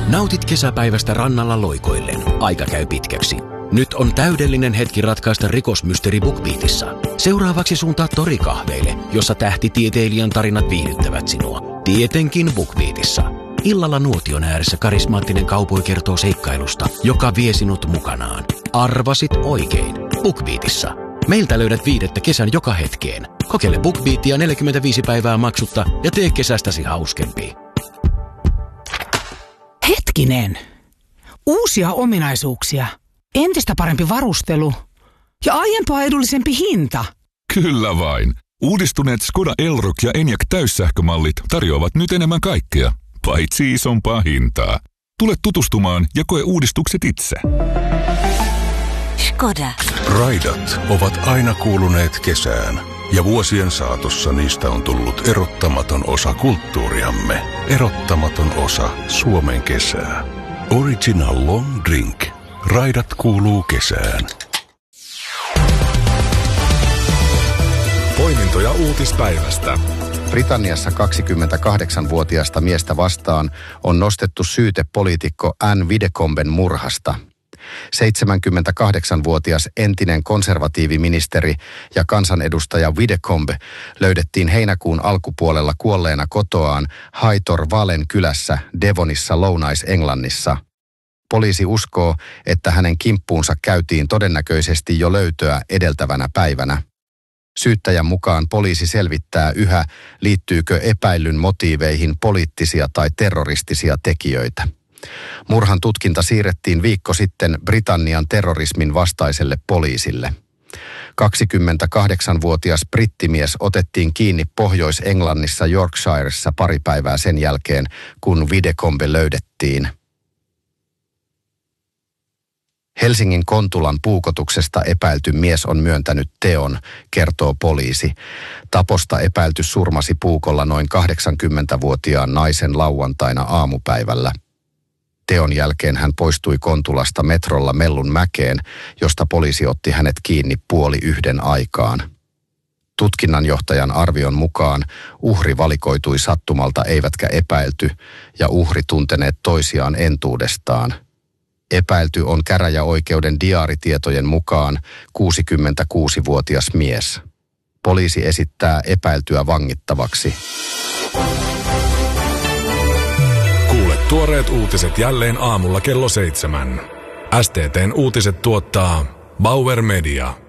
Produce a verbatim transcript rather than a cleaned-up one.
Nautit kesäpäivästä rannalla loikoillen. Aika käy pitkäksi. Nyt on täydellinen hetki ratkaista rikosmysteri BookBeatissa. Seuraavaksi suuntaa torikahveille, jossa tähtitieteilijän tarinat viihdyttävät sinua. Tietenkin BookBeatissa. Illalla nuotion ääressä karismaattinen kaupoi kertoo seikkailusta, joka vie sinut mukanaan. Arvasit oikein. BookBeatissa. Meiltä löydät viidettä kesän joka hetkeen. Kokeile BookBeatia neljäkymmentäviisi päivää maksutta ja tee kesästäsi hauskempi. Hetkinen. Uusia ominaisuuksia. Entistä parempi varustelu ja aiempaa edullisempi hinta. Kyllä vain. Uudistuneet Skoda Elroq ja Enyaq täyssähkömallit tarjoavat nyt enemmän kaikkea, paitsi isompaa hintaa. Tule tutustumaan ja koe uudistukset itse. Skoda. Raidat ovat aina kuuluneet kesään, ja vuosien saatossa niistä on tullut erottamaton osa kulttuuriamme. Erottamaton osa Suomen kesää. Original Long Drink. Raidat kuuluu kesään. Poimintoja uutispäivästä. Britanniassa kaksikymmentäkahdeksanvuotiaasta miestä vastaan on nostettu syyte poliitikko Anne Widdecomben murhasta. seitsemänkymmentäkahdeksanvuotias entinen konservatiiviministeri ja kansanedustaja Widdecombe löydettiin heinäkuun alkupuolella kuolleena kotoaan Haitor Valen kylässä Devonissa Lounais-Englannissa. Poliisi uskoo, että hänen kimppuunsa käytiin todennäköisesti jo löytöä edeltävänä päivänä. Syyttäjän mukaan poliisi selvittää yhä, liittyykö epäillyn motiiveihin poliittisia tai terroristisia tekijöitä. Murhan tutkinta siirrettiin viikko sitten Britannian terrorismin vastaiselle poliisille. kaksikymmentäkahdeksanvuotias brittimies otettiin kiinni Pohjois-Englannissa Yorkshiressa pari päivää sen jälkeen, kun Widdecombe löydettiin. Helsingin Kontulan puukotuksesta epäilty mies on myöntänyt teon, kertoo poliisi. Taposta epäilty surmasi puukolla noin kahdeksankymmentävuotiaan naisen lauantaina aamupäivällä. Teon jälkeen hän poistui Kontulasta metrolla Mellun mäkeen, josta poliisi otti hänet kiinni puoli yhden aikaan. Tutkinnanjohtajan arvion mukaan uhri valikoitui sattumalta eivätkä epäilty, ja uhri tunteneet toisiaan entuudestaan. Epäilty on käräjäoikeuden diaaritietojen mukaan kuusikymmentäkuusivuotias mies. Poliisi esittää epäiltyä vangittavaksi. Kuule tuoreet uutiset jälleen aamulla kello seitsemän. S T T:n uutiset tuottaa Bauer Media.